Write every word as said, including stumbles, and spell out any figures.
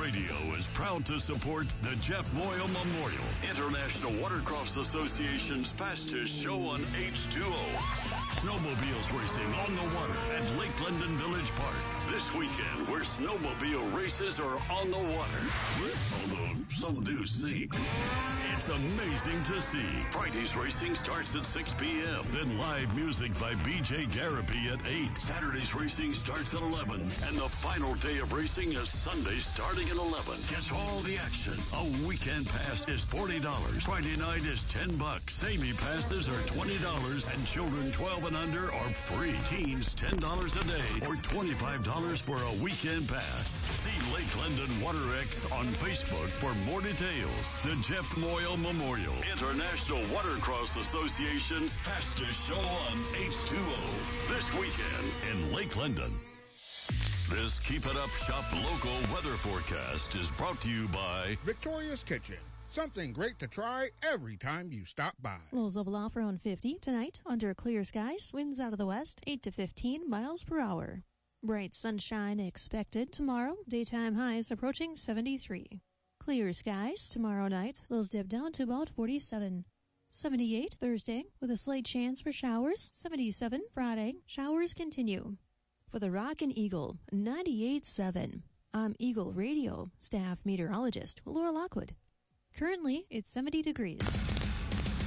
Radio is proud to support the Jeff Boyle Memorial, International Watercrafts Association's fastest show on H two O. Snowmobiles racing on the water at Lake London Village Park. This weekend, where snowmobile races are on the water. Although some do sink. It's amazing to see. Friday's racing starts at six p.m. Then live music by B J Garapi at eight. Saturday's racing starts at eleven. And the final day of racing is Sunday starting at eleven. Catch all the action. A weekend pass is forty dollars. Friday night is ten bucks. Samey passes are twenty dollars and children twelve and under are free. Teens ten dollars a day or twenty-five dollars for a weekend pass. See Lake London WaterX on Facebook for more details. The Jeff Moyle Memorial, International Watercross Association's fastest show on H two O. This weekend in Lake London. This Keep It Up Shop local weather forecast is brought to you by Victoria's Kitchen. Something great to try every time you stop by. Lows will off around fifty tonight under clear skies. Winds out of the west, eight to fifteen miles per hour. Bright sunshine expected tomorrow. Daytime highs approaching seventy-three. Clear skies tomorrow night. Lows dip down to about forty-seven. seventy-eight Thursday with a slight chance for showers. seventy-seven Friday. Showers continue. For the Rock and Eagle ninety-eight point seven. I'm Eagle Radio staff meteorologist Laura Lockwood. Currently, it's seventy degrees.